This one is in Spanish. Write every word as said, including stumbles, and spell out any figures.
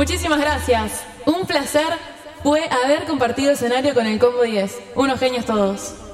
Muchísimas gracias. Un placer fue haber compartido escenario con el Combo diez. Unos genios todos.